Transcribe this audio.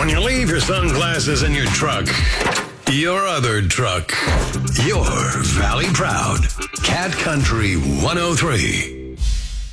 When you leave your sunglasses in your truck, your other truck, your Valley Proud, Cat Country 103.